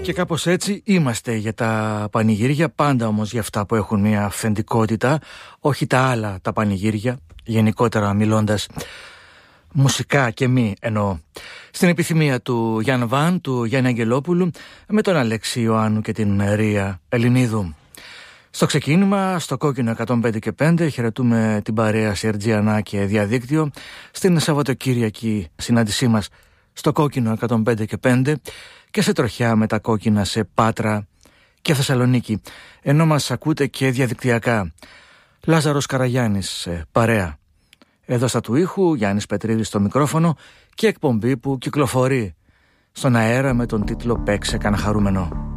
Και κάπως έτσι είμαστε για τα πανηγύρια, πάντα όμως για αυτά που έχουν μια αυθεντικότητα, όχι τα άλλα τα πανηγύρια, γενικότερα μιλώντας, μουσικά και μη εννοώ. Στην επιθυμία του Γιάνν Βαν, του Γιάννη Αγγελόπουλου, με τον Αλέξη Ιωάννου και την Ρία Ελληνίδου. Στο ξεκίνημα, στο κόκκινο 105 και 5, χαιρετούμε την παρέα Σερτζιανά και διαδίκτυο. Στην Σαββατοκύριακη συνάντησή μας στο κόκκινο 105 και 5 και σε τροχιά με τα κόκκινα σε Πάτρα και Θεσσαλονίκη. Ενώ μας ακούτε και διαδικτυακά. Λάζαρος Καραγιάννης, παρέα. Εδώ στα του ήχου, Γιάννης Πετρίδης στο μικρόφωνο και εκπομπή που κυκλοφορεί στον αέρα με τον τίτλο «Παίξε κανένα χαρούμενο».